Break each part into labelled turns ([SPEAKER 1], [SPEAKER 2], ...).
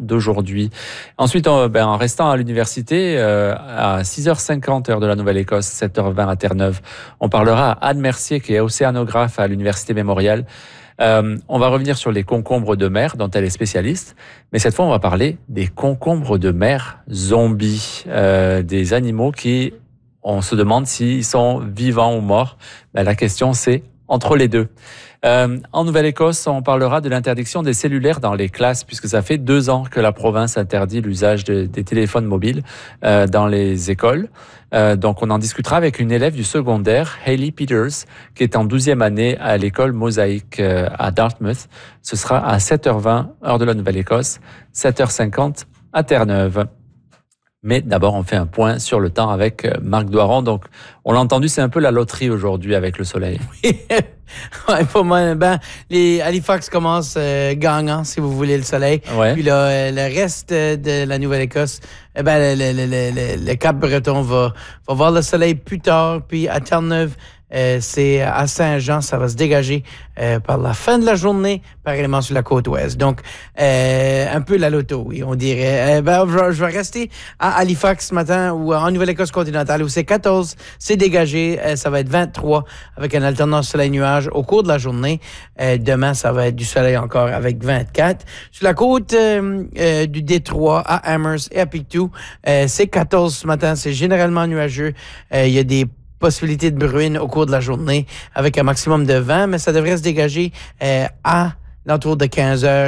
[SPEAKER 1] d'aujourd'hui. Ensuite, en restant à l'université, à 6h50 heure de la Nouvelle-Écosse, 7h20 à Terre-Neuve, on parlera à Anne Mercier, qui est océanographe à l'Université Mémorial. On va revenir sur les concombres de mer dont elle est spécialiste, mais cette fois on va parler des concombres de mer zombies, des animaux qui, on se demande s'ils sont vivants ou morts. La question c'est entre les deux. En Nouvelle-Écosse, on parlera de l'interdiction des cellulaires dans les classes, puisque ça fait 2 ans que la province interdit l'usage des téléphones mobiles dans les écoles. Donc, on en discutera avec une élève du secondaire, Hayley Peters, qui est en 12e année à l'école Mosaïque à Dartmouth. Ce sera à 7h20, heure de la Nouvelle-Écosse, 7h50 à Terre-Neuve. Mais d'abord, on fait un point sur le temps avec Marc Doiron. Donc, on l'a entendu, c'est un peu la loterie aujourd'hui avec le soleil.
[SPEAKER 2] Ouais, pour moi, les Halifax commencent gagnant, si vous voulez, le soleil.
[SPEAKER 1] Ouais.
[SPEAKER 2] Puis là, le reste de la Nouvelle-Écosse, le Cap-Breton va voir le soleil plus tard. Puis à Terre-Neuve, c'est à Saint-Jean, ça va se dégager par la fin de la journée, pareillement sur la côte ouest. Donc, un peu la loto, oui, on dirait. Je vais rester à Halifax ce matin, ou en Nouvelle-Écosse continentale, où c'est 14, c'est dégagé, ça va être 23, avec une alternance soleil-nuage au cours de la journée. Demain, ça va être du soleil encore avec 24. Sur la côte du Détroit, à Amherst et à Pictou, c'est 14 ce matin, c'est généralement nuageux. Il y a des possibilité de bruine au cours de la journée avec un maximum de vent, mais ça devrait se dégager à l'entour de 15 heures.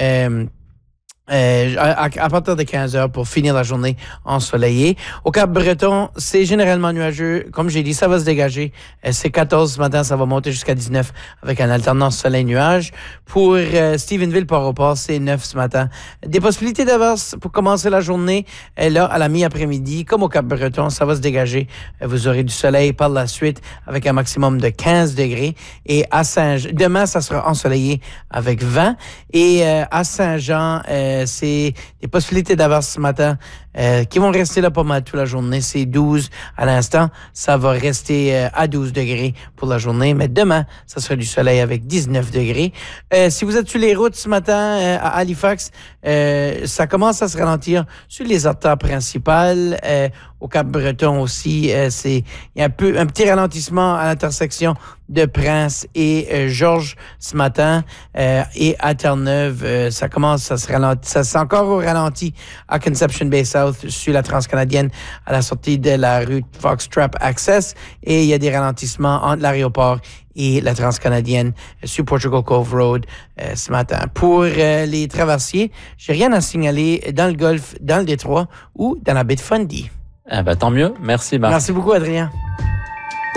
[SPEAKER 2] À partir de 15 heures pour finir la journée ensoleillée. Au Cap-Breton, c'est généralement nuageux. Comme j'ai dit, ça va se dégager. C'est 14 ce matin, ça va monter jusqu'à 19 avec un alternance soleil-nuage. Pour Stephenville, Port-au-Port, c'est 9 ce matin. Des possibilités d'averse pour commencer la journée. Là, à la mi-après-midi, comme au Cap-Breton, ça va se dégager. Vous aurez du soleil par la suite avec un maximum de 15 degrés. Et à Saint-Jean, demain, ça sera ensoleillé avec 20. Et à Saint-Jean, c'est des possibilités d'averse ce matin qui vont rester là pas mal toute la journée. C'est 12 à l'instant. Ça va rester à 12 degrés pour la journée. Mais demain, ça sera du soleil avec 19 degrés. Si vous êtes sur les routes ce matin à Halifax, ça commence à se ralentir sur les artères principales. Au Cap-Breton aussi, il y a un petit ralentissement à l'intersection de Prince et Georges ce matin. Et à Terre-Neuve, ça commence à se ralentir. Ça s'est encore au ralenti à Conception Bay South sur la transcanadienne à la sortie de la rue Foxtrap Access. Et il y a des ralentissements entre l'aéroport et la transcanadienne sur Portugal Cove Road ce matin. Pour les traversiers, j'ai rien à signaler dans le Golfe, dans le Détroit ou dans la baie de Fundy.
[SPEAKER 1] Tant mieux. Merci, Marc.
[SPEAKER 2] Merci beaucoup, Adrien.